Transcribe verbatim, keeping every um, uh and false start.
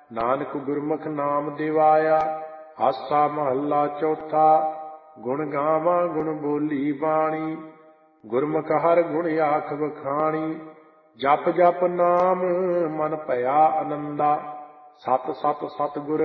ਨਾਨਕ ਗੁਰਮੁਖ ਨਾਮ ਦਿਵਾਇਆ। ਆਸਾ ਮਹੱਲਾ ਚੌਥਾ। ਗੁਣ ਗਾਵਾਂ ਗੁਣ ਬੋਲੀ ਬਾਣੀ, ਗੁਰਮੁਖ ਹਰ ਗੁਣ ਆਖ ਵਖਾਣੀ। ਜਪ ਜਪ ਨਾਮ ਮਨ ਭਇਆ ਆਨੰਦਾ, ਸਤ ਸਤ ਸਤਿਗੁਰ